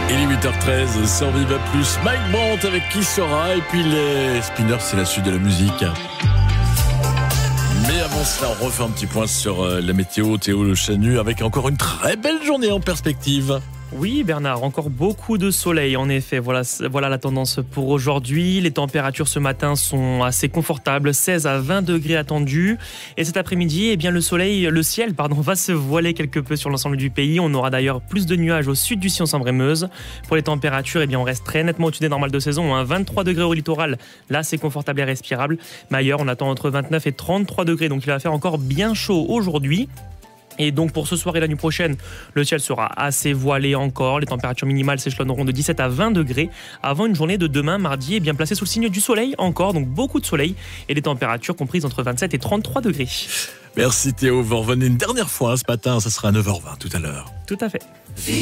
Il est 8h13 sur Viva Plus. Mike Brandt avec Qui sera. Et puis les Spinners, c'est la suite de la musique. Mais avant cela, on refait un petit point sur la météo. Théo Le Chanu avec encore une très belle journée en perspective. Oui Bernard, encore beaucoup de soleil en effet, voilà la tendance pour aujourd'hui. Les températures ce matin sont assez confortables, 16 à 20 degrés attendus. Et cet après-midi, le ciel va se voiler quelque peu sur l'ensemble du pays. On aura d'ailleurs plus de nuages au sud du Sion-Sambre-et-Meuse. Pour les températures, on reste très nettement au-dessus des normales de saison. 23 degrés au littoral, là c'est confortable et respirable. Mais ailleurs, on attend entre 29 et 33 degrés, donc il va faire encore bien chaud aujourd'hui. Et donc pour ce soir et la nuit prochaine, le ciel sera assez voilé encore. Les températures minimales s'échelonneront de 17 à 20 degrés avant une journée de demain, mardi, bien placée sous le signe du soleil encore. Donc beaucoup de soleil et des températures comprises entre 27 et 33 degrés. Merci Théo, vous revenez une dernière fois ce matin, ça sera à 9h20 tout à l'heure. Tout à fait.